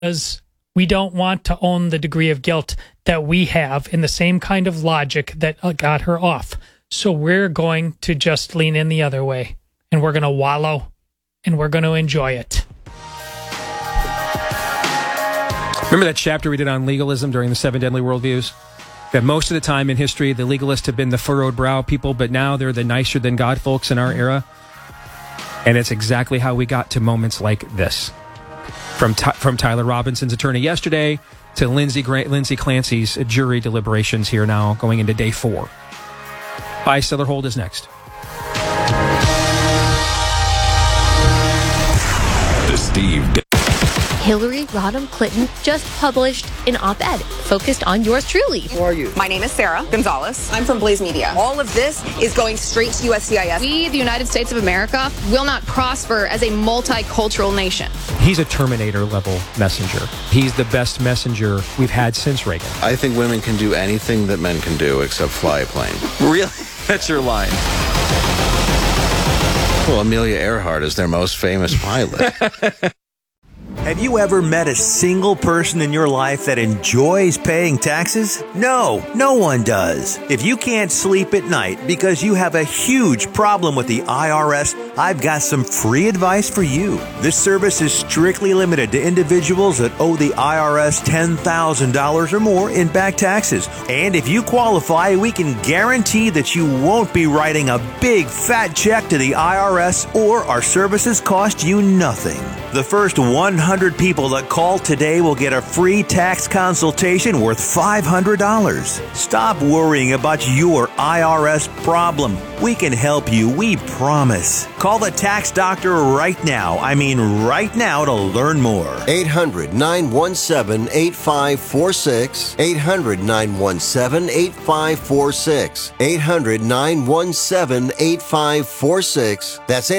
because we don't want to own the degree of guilt that we have in the same kind of logic that got her off. So we're going to just lean in the other way, and we're going to wallow, and we're going to enjoy it. Remember that chapter we did on legalism during the 7 Deadly Worldviews? That most of the time in history, the legalists have been the furrowed brow people, but now they're the nicer than God folks in our era. And it's exactly how we got to moments like this. From Tyler Robinson's attorney yesterday to Lindsay Clancy's jury deliberations here now, going into day 4. Buy, sell, or hold is next. The Steve Hillary Rodham Clinton just published an op-ed focused on yours truly. Who are you? My name is Sarah Gonzalez. I'm from Blaze Media. All of this is going straight to USCIS. We, the United States of America, will not prosper as a multicultural nation. He's a Terminator-level messenger. He's the best messenger we've had since Reagan. I think women can do anything that men can do except fly a plane. Really? That's your line. Well, Amelia Earhart is their most famous pilot. Have you ever met a single person in your life that enjoys paying taxes? No, no one does. If you can't sleep at night because you have a huge problem with the IRS, I've got some free advice for you. This service is strictly limited to individuals that owe the IRS $10,000 or more in back taxes. And if you qualify, we can guarantee that you won't be writing a big fat check to the IRS, or our services cost you nothing. The first 100 people that call today will get a free tax consultation worth $500. Stop worrying about your IRS problem. We can help you, we promise. Call the tax doctor right now. I mean right now, to learn more. 800-917-8546. 800-917-8546. 800-917-8546. That's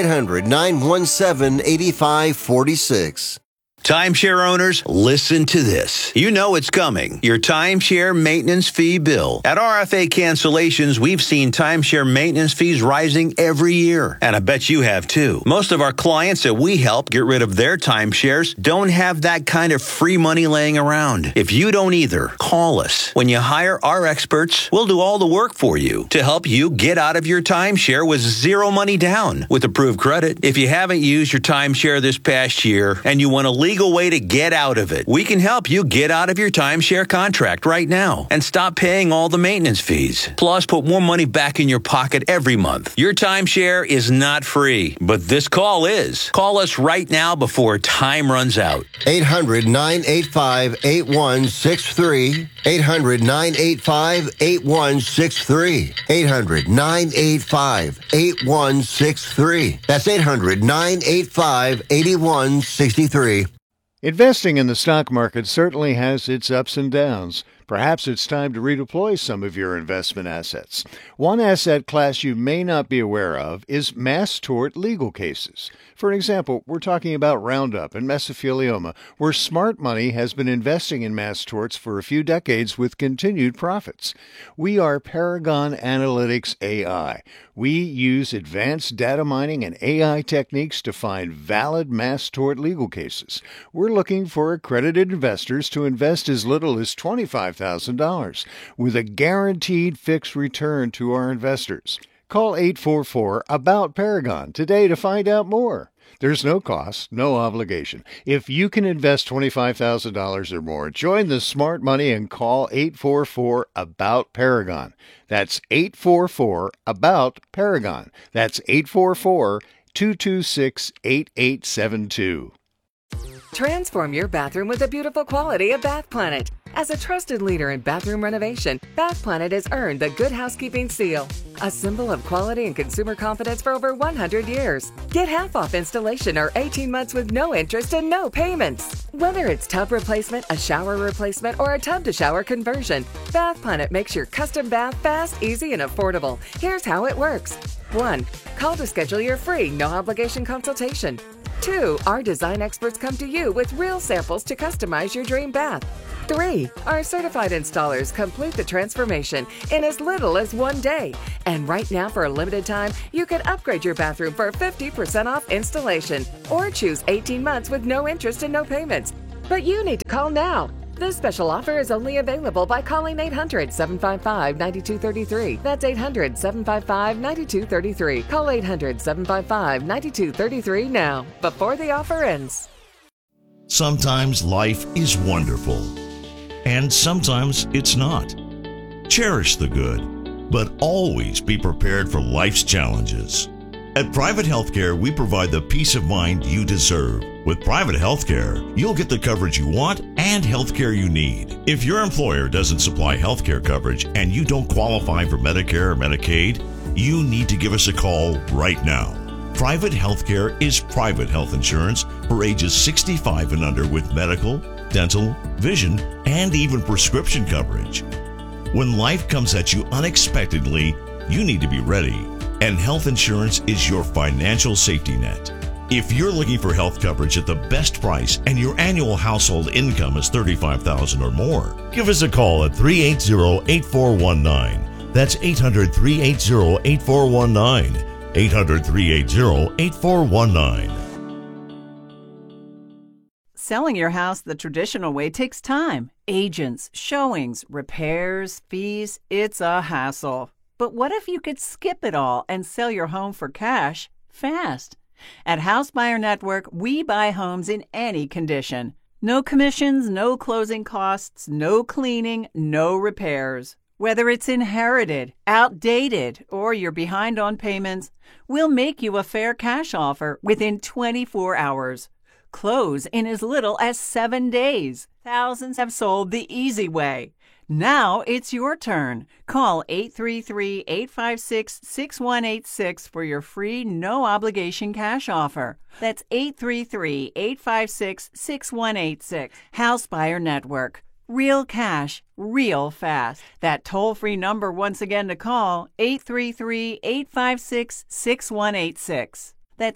800-917-8546. Timeshare owners, listen to this. You know it's coming. Your timeshare maintenance fee bill. At RFA Cancellations, we've seen timeshare maintenance fees rising every year. And I bet you have too. Most of our clients that we help get rid of their timeshares don't have that kind of free money laying around. If you don't either, call us. When you hire our experts, we'll do all the work for you to help you get out of your timeshare with zero money down with approved credit. If you haven't used your timeshare this past year and you want to legal way to get out of it, we can help you get out of your timeshare contract right now and stop paying all the maintenance fees. Plus, put more money back in your pocket every month. Your timeshare is not free, but this call is. Call us right now before time runs out. 800-985-8163. 800-985-8163. 800-985-8163. That's 800-985-8163. Investing in the stock market certainly has its ups and downs. Perhaps it's time to redeploy some of your investment assets. One asset class you may not be aware of is mass tort legal cases. For example, we're talking about Roundup and mesothelioma, where smart money has been investing in mass torts for a few decades with continued profits. We are Paragon Analytics AI. We use advanced data mining and AI techniques to find valid mass tort legal cases. We're looking for accredited investors to invest as little as $25,000 with a guaranteed fixed return to our investors. Call 844-ABOUT-PARAGON today to find out more. There's no cost, no obligation. If you can invest $25,000 or more, join the smart money and call 844-ABOUT-PARAGON. That's 844-ABOUT-PARAGON. That's 844-226-8872. Transform your bathroom with the beautiful quality of Bath Planet. As a trusted leader in bathroom renovation, Bath Planet has earned the Good Housekeeping seal, a symbol of quality and consumer confidence for over 100 years. Get half off installation or 18 months with no interest and no payments. Whether it's tub replacement, a shower replacement, or a tub-to-shower conversion, Bath Planet makes your custom bath fast, easy, and affordable. Here's how it works. 1. Call to schedule your free, no-obligation consultation. 2. Our design experts come to you with real samples to customize your dream bath. 3. Our certified installers complete the transformation in as little as 1 day. And right now, for a limited time, you can upgrade your bathroom for 50% off installation or choose 18 months with no interest and no payments. But you need to call now. This special offer is only available by calling 800-755-9233. That's 800-755-9233. Call 800-755-9233 now, before the offer ends. Sometimes life is wonderful, and sometimes it's not. Cherish the good, but always be prepared for life's challenges. At Private Healthcare, we provide the peace of mind you deserve. With Private Healthcare, you'll get the coverage you want and healthcare you need. If your employer doesn't supply healthcare coverage and you don't qualify for Medicare or Medicaid, you need to give us a call right now. Private Healthcare is private health insurance for ages 65 and under with medical, dental, vision, and even prescription coverage. When life comes at you unexpectedly, you need to be ready. And health insurance is your financial safety net. If you're looking for health coverage at the best price and your annual household income is $35,000 or more, give us a call at 380-8419. That's 800-380-8419. 800-380-8419. Selling your house the traditional way takes time. Agents, showings, repairs, fees. It's a hassle. But what if you could skip it all and sell your home for cash fast? At House Buyer Network, we buy homes in any condition. No commissions, no closing costs, no cleaning, no repairs. Whether it's inherited, outdated, or you're behind on payments, we'll make you a fair cash offer within 24 hours. Close in as little as 7 days. Thousands have sold the easy way. Now it's your turn. Call 833-856-6186 for your free, no-obligation cash offer. That's 833-856-6186. House Buyer Network. Real cash, real fast. That toll-free number once again to call, 833-856-6186. That's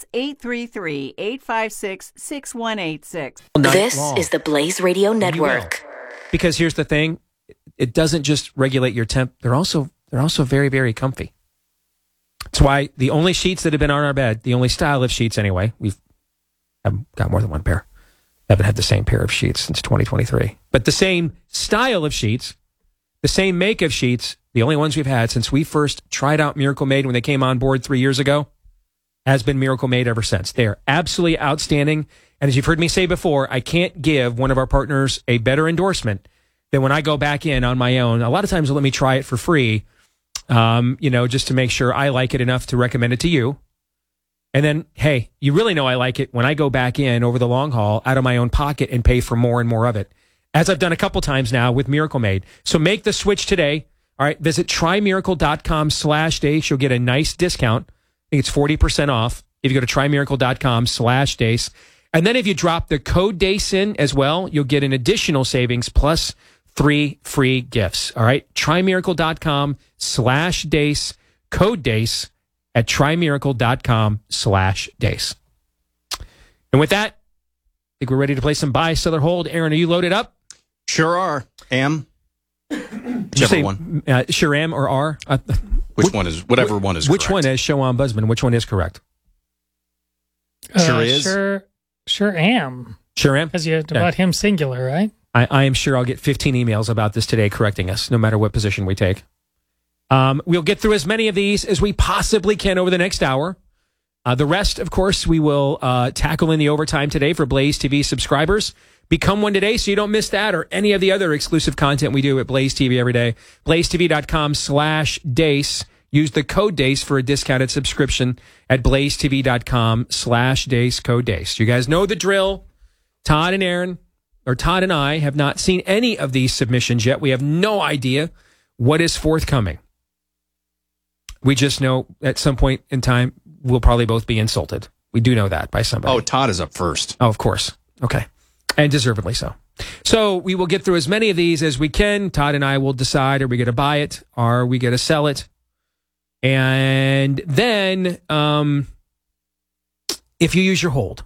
833-856-6186. This is the Blaze Radio Network. Because here's the thing. It doesn't just regulate your temp. They're also very, very comfy. That's why the only sheets that have been on our bed, the only style of sheets anyway, we've got more than one pair. Haven't had the same pair of sheets since 2023. But the same style of sheets, the same make of sheets, the only ones we've had since we first tried out Miracle Made when they came on board 3 years ago, has been Miracle Made ever since. They are absolutely outstanding. And as you've heard me say before, I can't give one of our partners a better endorsement than when I go back in on my own. A lot of times they'll let me try it for free, just to make sure I like it enough to recommend it to you. And then, hey, you really know I like it when I go back in over the long haul out of my own pocket and pay for more and more of it, as I've done a couple times now with Miracle Made. So make the switch today. All right, visit trymiracle.com/dace. You'll get a nice discount. I think it's 40% off if you go to trymiracle.com/dace. And then if you drop the code DACE in as well, you'll get an additional savings plus 3 free gifts. All right. trymiracle.com/dace, code DACE at trymiracle.com/dace. And with that, I think we're ready to play some buy, sell, or hold. Aaron, are you loaded up? Sure are. Am. Whichever one. Sure am or are? Whatever one is which correct. one is show ombudsman? Which one is correct? Sure is. Sure am. Sure am? Because you about him singular, right? I am sure I'll get 15 emails about this today correcting us, no matter what position we take. We'll get through as many of these as we possibly can over the next hour. The rest, of course, we will tackle in the overtime today for Blaze TV subscribers. Become one today so you don't miss that or any of the other exclusive content we do at Blaze TV every day. BlazeTV.com/Dace. Use the code DACE for a discounted subscription at BlazeTV.com/Dace, code DACE. You guys know the drill. Todd and I have not seen any of these submissions yet. We have no idea what is forthcoming. We just know at some point in time, we'll probably both be insulted. We do know that by somebody. Oh, Todd is up first. Oh, of course. Okay. And deservedly so. So we will get through as many of these as we can. Todd and I will decide, are we going to buy it? Are we going to sell it? And then if you use your hold,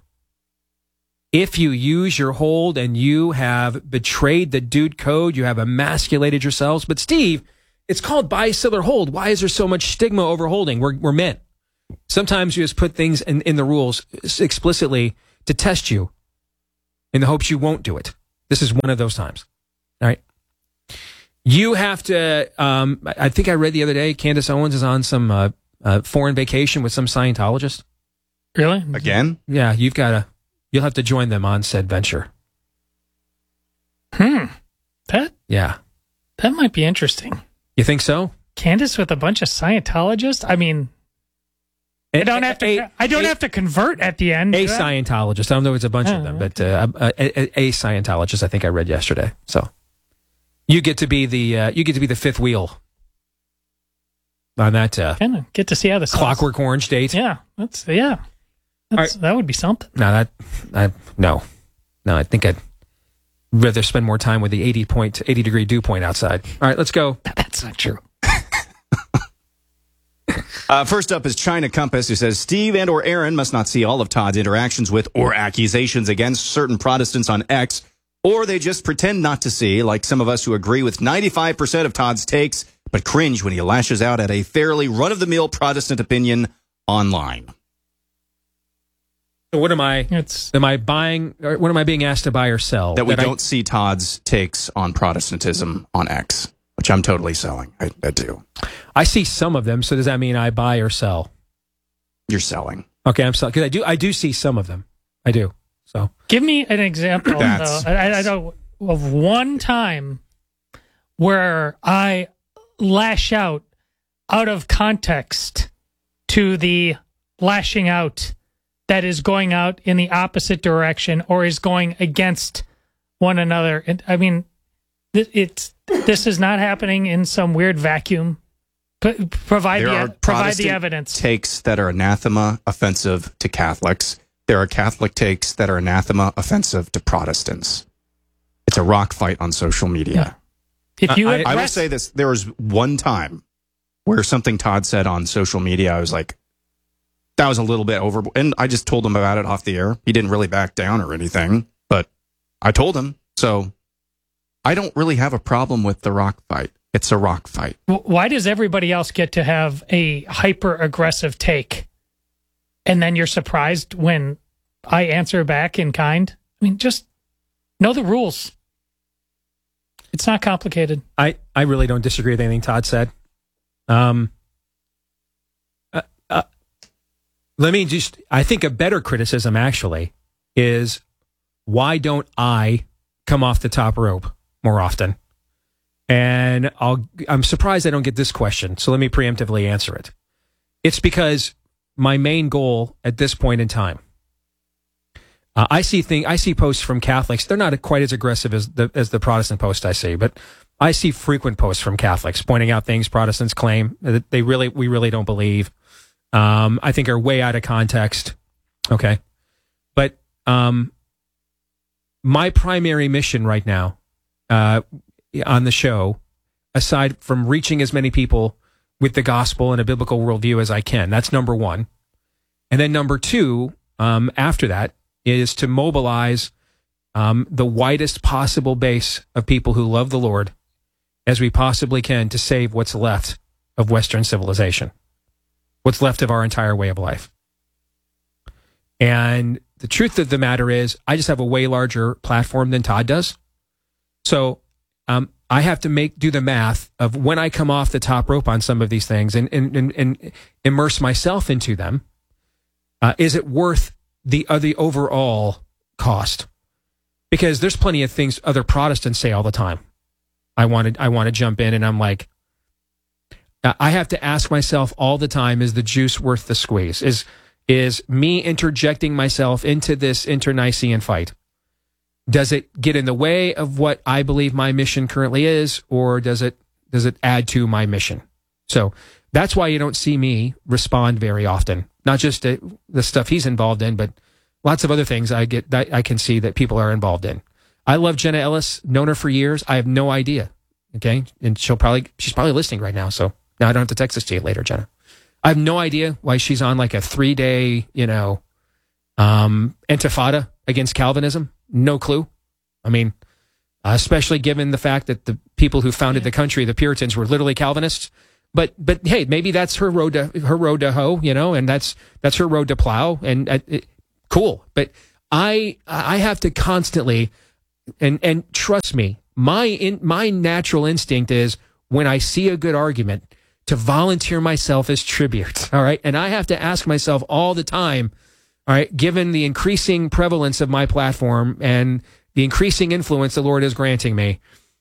and you have betrayed the dude code, you have emasculated yourselves. But Steve, it's called buy, sell, or hold. Why is there so much stigma over holding? We're men. Sometimes you just put things in the rules explicitly to test you. in the hopes you won't do it. This is one of those times. All right. You have to, I think I read the other day, Candace Owens is on some foreign vacation with some Scientologist. Really? Again? Yeah, you'll have to join them on said venture. That might be interesting. You think so? Candace with a bunch of Scientologists? I mean, I don't have to convert at the end. A Scientologist. I don't know if it's a bunch of them, but a Scientologist I think I read yesterday. So you get to be the fifth wheel on that kind of get to see how this Clockwork Orange date. Yeah. That would be something. No, I think I'd rather spend more time with the 80 degree dew point outside. All right, let's go. That's not true. First up is China Compass, who says Steve and or Aaron must not see all of Todd's interactions with or accusations against certain Protestants on X, or they just pretend not to see, like some of us who agree with 95% of Todd's takes, but cringe when he lashes out at a fairly run-of-the-mill Protestant opinion online. So what am I buying, or what am I being asked to buy or sell? That we don't see Todd's takes on Protestantism on X, which I'm totally selling. I do. I see some of them, so does that mean I buy or sell? You're selling. Okay, I'm selling, because I do see some of them. I do. So give me an example, though. I don't, of one time where I lash out of context to the lashing out that is going out in the opposite direction or is going against one another. And I mean, this is not happening in some weird vacuum. Provide the evidence. Takes that are anathema offensive to Catholics. There are Catholic takes that are anathema offensive to Protestants. It's a rock fight on social media. Yeah. If you I will say this: there was one time where something Todd said on social media, I was like, that was a little bit over, and I just told him about it off the air. He didn't really back down or anything, but I told him. So I don't really have a problem with the rock fight. It's a rock fight. Why does everybody else get to have a hyper-aggressive take, and then you're surprised when I answer back in kind? I mean, just know the rules. It's not complicated. I really don't disagree with anything Todd said. I think a better criticism actually is, why don't I come off the top rope more often? And I'm surprised I don't get this question, so let me preemptively answer it. It's because my main goal at this point in time, I see posts from Catholics. They're not quite as aggressive as the Protestant post I see, but I see frequent posts from Catholics pointing out things Protestants claim that we really don't believe. I think are way out of context. Okay. But my primary mission right now on the show, aside from reaching as many people with the gospel and a biblical worldview as I can, that's number one. And then number two, after that, is to mobilize the widest possible base of people who love the Lord as we possibly can to save what's left of Western civilization. What's left of our entire way of life. And the truth of the matter is, I just have a way larger platform than Todd does. So I have to do the math of when I come off the top rope on some of these things and immerse myself into them. Is it worth the overall cost? Because there's plenty of things other Protestants say all the time. I want to jump in, and I'm like, I have to ask myself all the time, is the juice worth the squeeze? Is me interjecting myself into this internecine fight? Does it get in the way of what I believe my mission currently is, or does it add to my mission? So that's why you don't see me respond very often. Not just the stuff he's involved in, but lots of other things I can see that people are involved in. I love Jenna Ellis, known her for years. I have no idea. Okay. And she's probably listening right now. So now I don't have to text this to you later, Jenna. I have no idea why she's on like a 3-day, intifada against Calvinism. No clue. I mean, especially given the fact that the people who founded the country, the Puritans, were literally Calvinists. But hey, maybe that's her road to hoe, and that's her road to plow, and cool. But I have to constantly, and trust me, my natural instinct is when I see a good argument to volunteer myself as tribute. All right. And I have to ask myself all the time, all right, given the increasing prevalence of my platform and the increasing influence the Lord is granting me,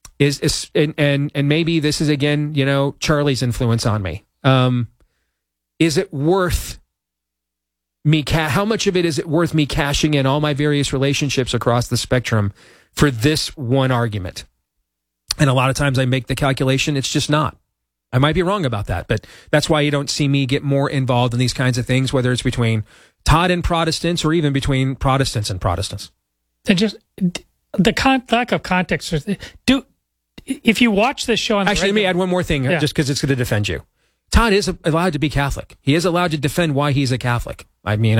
and maybe this is again, Charlie's influence on me. Is it worth me? How much of it is it worth me cashing in all my various relationships across the spectrum for this one argument? And a lot of times I make the calculation, it's just not. I might be wrong about that, but that's why you don't see me get more involved in these kinds of things, whether it's between Todd and Protestants or even between Protestants and Protestants. And just the lack of context. If you watch this show on Actually, let me add one more thing, just because it's going to defend you. Todd is allowed to be Catholic. He is allowed to defend why he's a Catholic. I mean,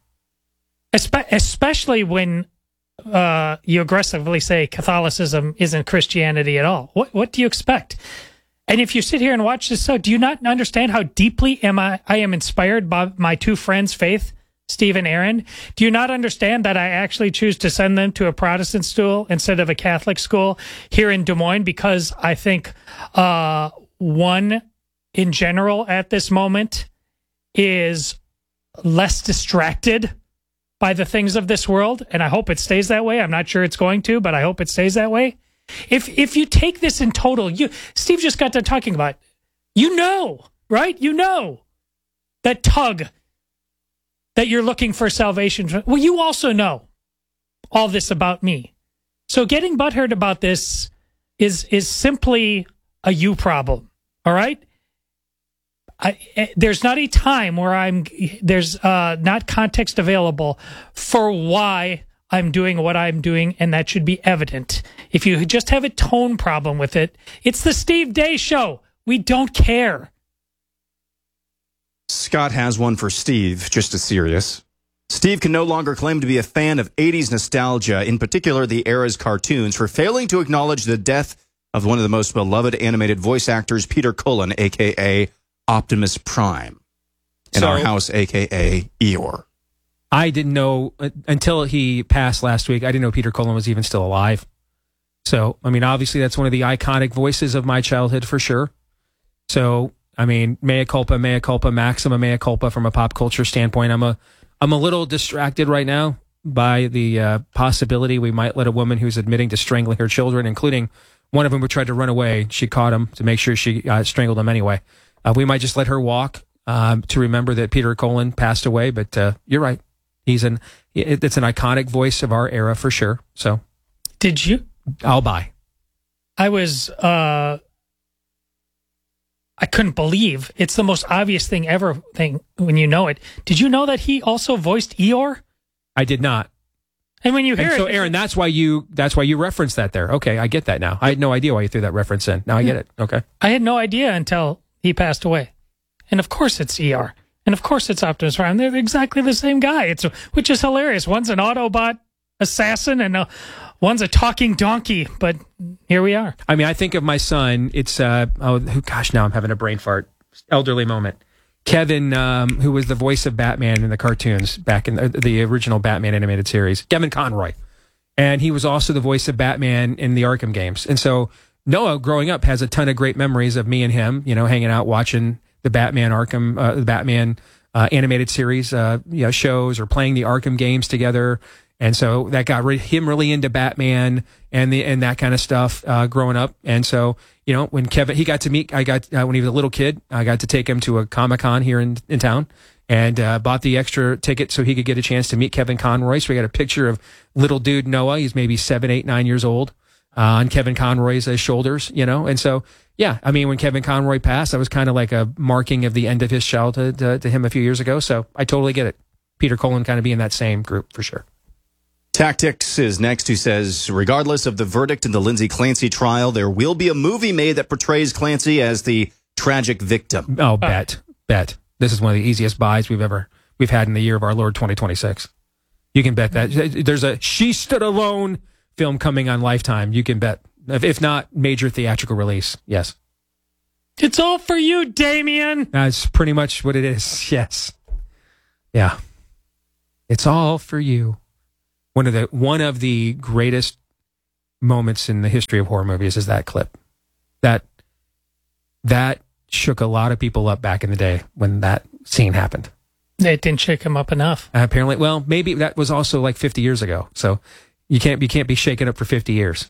especially when you aggressively say Catholicism isn't Christianity at all. What do you expect? And if you sit here and watch this show, do you not understand how deeply I am inspired by my two friends' faith, Steve and Aaron? Do you not understand that I actually choose to send them to a Protestant school instead of a Catholic school here in Des Moines because I think one, in general at this moment, is less distracted by the things of this world, and I hope it stays that way. I'm not sure it's going to, but I hope it stays that way. If you take this in total, Steve just got done talking about, right? That tug that you're looking for salvation. Well, you also know all this about me. So getting butthurt about this is simply a you problem. All right? There's not a time where there's not context available for why I'm doing what I'm doing, and that should be evident. If you just have a tone problem with it, it's the Steve Day Show. We don't care. Scott has one for Steve, just as serious. Steve can no longer claim to be a fan of 80s nostalgia, in particular the era's cartoons, for failing to acknowledge the death of one of the most beloved animated voice actors, Peter Cullen, a.k.a. Optimus Prime, in our house, a.k.a. Eeyore. I didn't know, until he passed last week, I didn't know Peter Cullen was even still alive. So, I mean, obviously that's one of the iconic voices of my childhood for sure. So, I mean, mea culpa, maxima mea culpa from a pop culture standpoint. I'm a little distracted right now by the possibility we might let a woman who's admitting to strangling her children, including one of them who tried to run away. She caught him to make sure she strangled him anyway. We might just let her walk to remember that Peter Cullen passed away. But you're right. It's an iconic voice of our era for sure. So, did you? I'll buy. I was. I couldn't believe it's the most obvious thing ever. When you know it, did you know that he also voiced Eeyore? I did not. And when you hear it, so Aaron, that's why you referenced that there. Okay, I get that now. I had no idea why you threw that reference in. Now I get it. Okay, I had no idea until he passed away, and of course it's Eeyore. And of course it's Optimus Prime. They're exactly the same guy. Which is hilarious. One's an Autobot assassin and one's a talking donkey. But here we are. I mean, I think of my son. It's now I'm having a brain fart. Elderly moment. Kevin, who was the voice of Batman in the cartoons back in the original Batman animated series. Kevin Conroy, and he was also the voice of Batman in the Arkham games. And so Noah, growing up, has a ton of great memories of me and him. hanging out watching the Batman Arkham, the Batman animated series, shows, or playing the Arkham games together, and so that got him really into Batman and that kind of stuff growing up. And so when Kevin when he was a little kid, I got to take him to a Comic-Con here in town, and bought the extra ticket so he could get a chance to meet Kevin Conroy. So we got a picture of little dude Noah. He's maybe 7, 8, 9 years old. On Kevin Conroy's shoulders, and so, yeah, I mean, when Kevin Conroy passed, that was kind of like a marking of the end of his childhood to him a few years ago, so I totally get it. Peter Cullen kind of be in that same group, for sure. Tactics is next, who says, regardless of the verdict in the Lindsay Clancy trial, there will be a movie made that portrays Clancy as the tragic victim. Oh, bet. This is one of the easiest buys we've had in the year of our Lord 2026. You can bet that. There's a She Stood Alone film coming on Lifetime. You can bet. If not, major theatrical release. Yes. It's all for you, Damien. That's pretty much what it is. Yes. Yeah. It's all for you. one of the greatest moments in the history of horror movies is that clip. That shook a lot of people up back in the day when that scene happened. It didn't shake him up enough. Apparently, well, maybe that was also like 50 years ago. So you can't be shaken up for 50 years.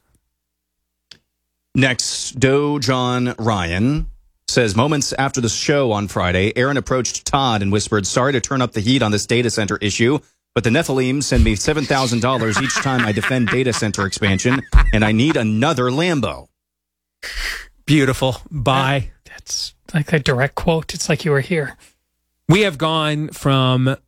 Next, Doe John Ryan says, moments after the show on Friday, Aaron approached Todd and whispered, sorry to turn up the heat on this data center issue, but the Nephilim send me $7,000 each time I defend data center expansion, and I need another Lambo. Beautiful. Bye. That's like a direct quote. It's like you were here. We have gone from,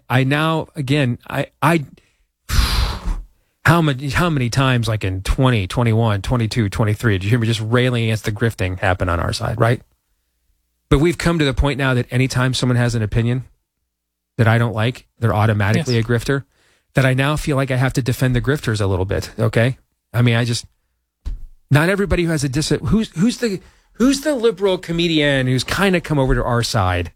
how many times, like in 20, 21, 22, 23, did you hear me just railing against the grifting happen on our side, right? But we've come to the point now that anytime someone has an opinion that I don't like, they're automatically a grifter, that I now feel like I have to defend the grifters a little bit, okay? I mean, not everybody who has a who's the liberal comedian who's kind of come over to our side?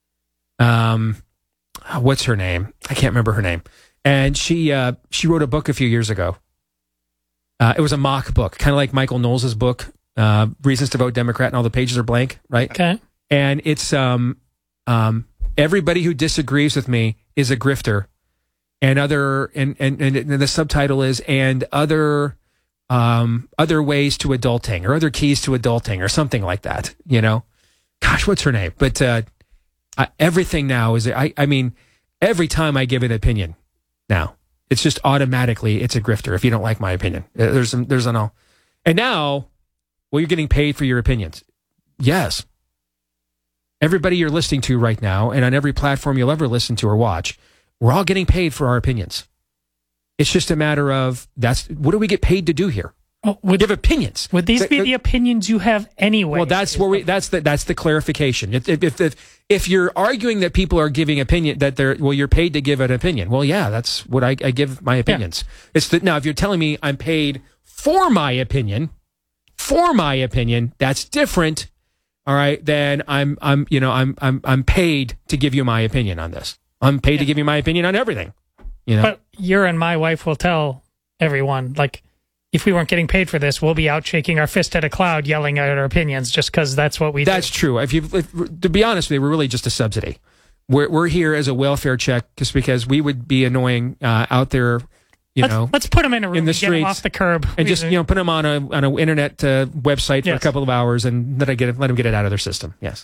What's her name? I can't remember her name. And she wrote a book a few years ago. It was a mock book, kind of like Michael Knowles' book, Reasons to Vote Democrat, and all the pages are blank, right? Okay. And it's everybody who disagrees with me is a grifter, and the subtitle is other ways to adulting, or other keys to adulting, or something like that. You know, gosh, what's her name? But everything now is I mean, every time I give an opinion now, it's just automatically it's a grifter if you don't like my opinion. There's an all, and now, well, you're getting paid for your opinions. Yes. Everybody you're listening to right now, and on every platform you'll ever listen to or watch, we're all getting paid for our opinions. It's just a matter of what do we get paid to do here? Give opinions. Would these be the opinions you have anyway? Well, that's the clarification. If you're arguing that people are giving opinion, you're paid to give an opinion. Well, yeah, that's what I give my opinions. Yeah. It's now if you're telling me I'm paid for my opinion, that's different. All right, then I'm paid to give you my opinion on this. I'm paid to give you my opinion on everything. You know, but you and my wife will tell everyone, like, if we weren't getting paid for this, we'll be out shaking our fist at a cloud, yelling at our opinions, just because that's what we do. That's true. To be honest with you, we're really just a subsidy. We're here as a welfare check, just because we would be annoying out there. Let's put them in a room, in the streets, get them off the curb, and just put them on an internet website for a couple of hours, and let them get it out of their system. Yes.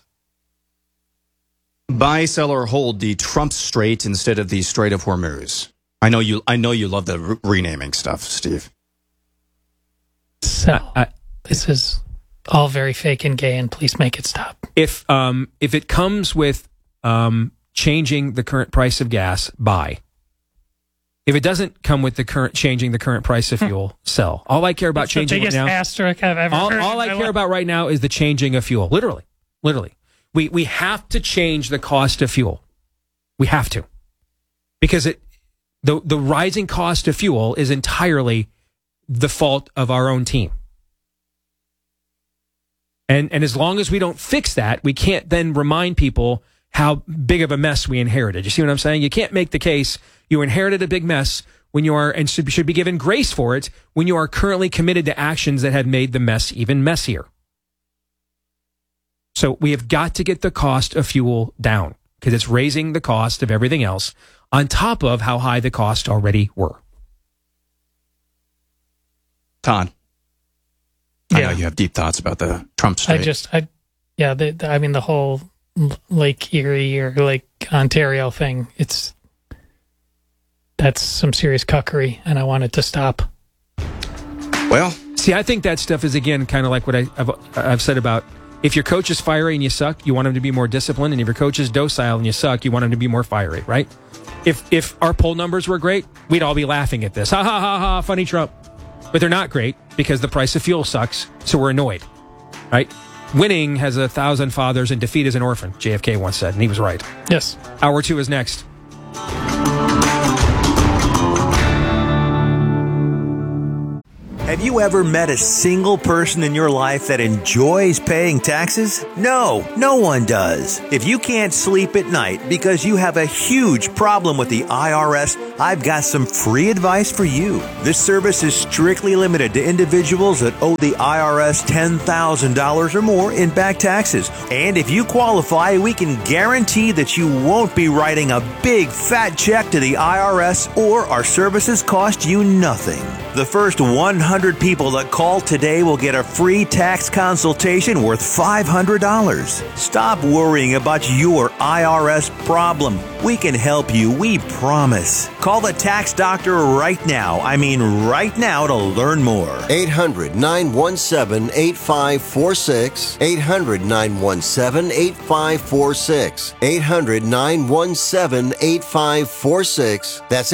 Buy, sell, or hold the Trump Strait instead of the Strait of Hormuz. I know you love the renaming stuff, Steve. So this is all very fake and gay, and please make it stop. If it comes with changing the current price of gas, buy. If it doesn't come with changing the current price of fuel, sell. All I care about changing right now. The biggest asterisk I've ever heard. All I care about right now is the changing of fuel. Literally. We have to change the cost of fuel. We have to, because the rising cost of fuel is entirely the fault of our own team. And as long as we don't fix that, we can't then remind people how big of a mess we inherited. You see what I'm saying? You can't make the case you inherited a big mess when you are, and should be given grace for it, when you are currently committed to actions that have made the mess even messier. So we have got to get the cost of fuel down, because it's raising the cost of everything else on top of how high the costs already were. Todd, I know you have deep thoughts about the Trump Strait. The whole Lake Erie or Lake Ontario thing, that's some serious cuckery, and I want it to stop. Well, see, I think that stuff is, again, kind of like what I've said about, if your coach is fiery and you suck, you want him to be more disciplined, and if your coach is docile and you suck, you want him to be more fiery, right? If our poll numbers were great, we'd all be laughing at this. Ha, ha, ha, ha, funny Trump. But they're not great, because the price of fuel sucks, so we're annoyed, right? Winning has 1,000 fathers and defeat is an orphan, JFK once said, and he was right. Yes. Hour 2 is next. Have you ever met a single person in your life that enjoys paying taxes? No, no one does. If you can't sleep at night because you have a huge problem with the IRS, I've got some free advice for you. This service is strictly limited to individuals that owe the IRS $10,000 or more in back taxes. And if you qualify, we can guarantee that you won't be writing a big fat check to the IRS, or our services cost you nothing. The first 100 people that call today will get a free tax consultation worth $500. Stop worrying about your IRS problem. We can help you, we promise. Call the tax doctor right now. I mean right now to learn more. 800-917-8546. 800-917-8546. 800-917-8546. That's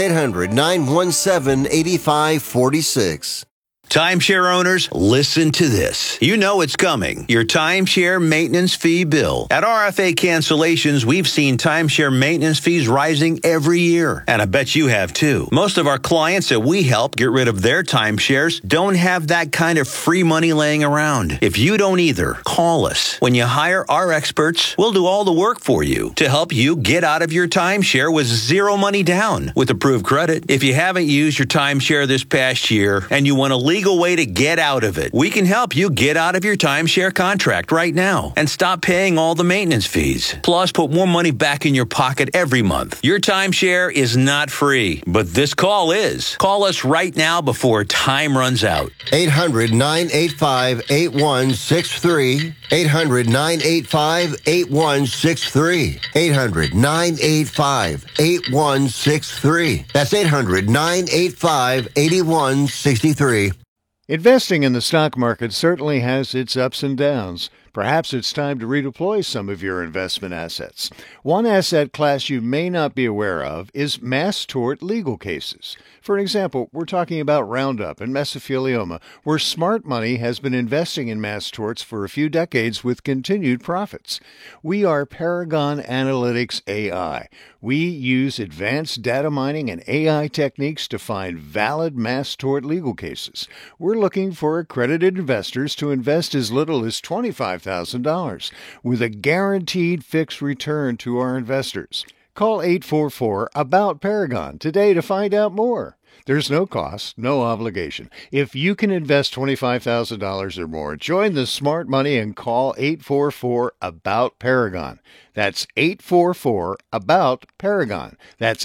800-917-8546. Timeshare owners, listen to this. You know it's coming. Your timeshare maintenance fee bill. At RFA Cancellations, we've seen timeshare maintenance fees rising every year. And I bet you have too. Most of our clients that we help get rid of their timeshares don't have that kind of free money laying around. If you don't either, call us. When you hire our experts, we'll do all the work for you to help you get out of your timeshare with zero money down with approved credit. If you haven't used your timeshare this past year and you want a legal way to get out of it, we can help you get out of your timeshare contract right now and stop paying all the maintenance fees. Plus, put more money back in your pocket every month. Your timeshare is not free, but this call is. Call us right now before time runs out. 800-985-8163. 800-985-8163. 800-985-8163. That's 800-985-8163. Investing in the stock market certainly has its ups and downs. Perhaps it's time to redeploy some of your investment assets. One asset class you may not be aware of is mass tort legal cases. For example, we're talking about Roundup and mesothelioma, where smart money has been investing in mass torts for a few decades with continued profits. We are Paragon Analytics AI. We use advanced data mining and AI techniques to find valid mass tort legal cases. We're looking for accredited investors to invest as little as $25,000 with a guaranteed fixed return to our investors. Call 844-ABOUT-PARAGON today to find out more. There's no cost, no obligation. If you can invest $25,000 or more, join the smart money and call 844-ABOUT-PARAGON. That's 844-ABOUT-PARAGON. That's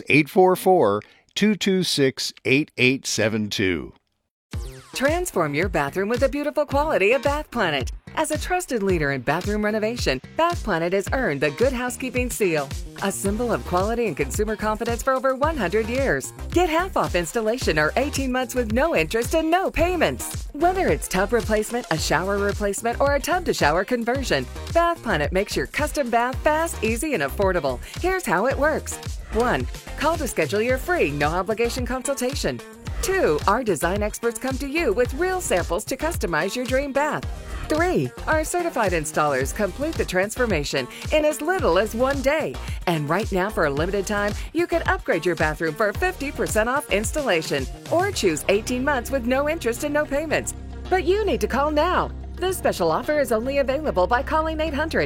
844-226-8872. Transform your bathroom with the beautiful quality of Bath Planet. As a trusted leader in bathroom renovation, Bath Planet has earned the Good Housekeeping Seal, a symbol of quality and consumer confidence for over 100 years. Get half off installation or 18 months with no interest and no payments. Whether it's tub replacement, a shower replacement, or a tub-to-shower conversion, Bath Planet makes your custom bath fast, easy, and affordable. Here's how it works. 1. Call to schedule your free, no-obligation consultation. 2. Our design experts come to you with real samples to customize your dream bath. 3. Our certified installers complete the transformation in as little as 1 day. And right now, for a limited time, you can upgrade your bathroom for 50% off installation or choose 18 months with no interest and no payments. But you need to call now. This special offer is only available by calling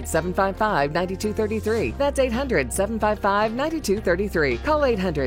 800-755-9233. That's 800-755-9233. Call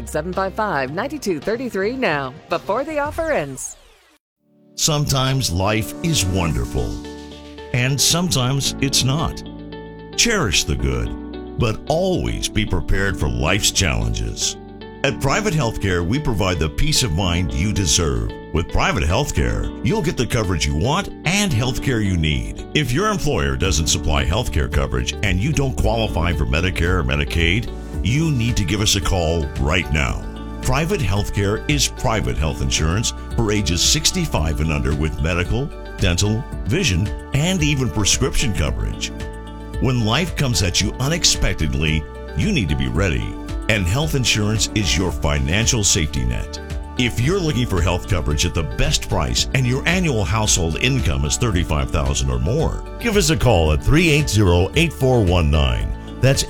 800-755-9233 now, before the offer ends. Sometimes life is wonderful, and sometimes it's not. Cherish the good, but always be prepared for life's challenges. At Private Healthcare, we provide the peace of mind you deserve. With Private Healthcare, you'll get the coverage you want and healthcare you need. If your employer doesn't supply healthcare coverage and you don't qualify for Medicare or Medicaid, you need to give us a call right now. Private Healthcare is private health insurance for ages 65 and under with medical, dental, vision, and even prescription coverage. When life comes at you unexpectedly, you need to be ready. And health insurance is your financial safety net. If you're looking for health coverage at the best price and your annual household income is $35,000 or more, give us a call at 380-8419. That's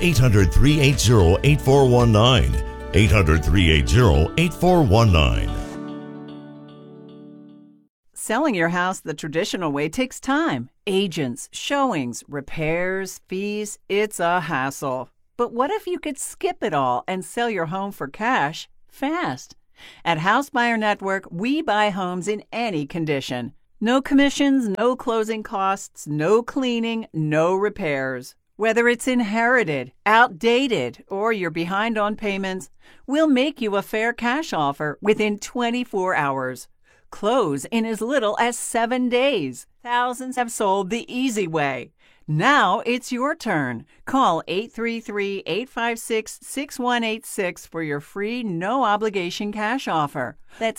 800-380-8419. 800-380-8419. Selling your house the traditional way takes time. Agents, showings, repairs, fees, it's a hassle. But what if you could skip it all and sell your home for cash fast? At House Buyer Network, we buy homes in any condition. No commissions, no closing costs, no cleaning, no repairs. Whether it's inherited, outdated, or you're behind on payments, we'll make you a fair cash offer within 24 hours. Close in as little as 7 days. Thousands have sold the easy way. Now it's your turn. Call 833-856-6186 for your free, no-obligation cash offer. That's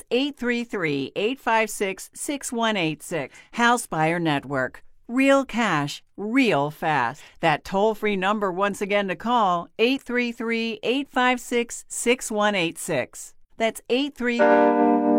833-856-6186. House Buyer Network. Real cash, real fast. That toll-free number once again to call, 833-856-6186. That's 833...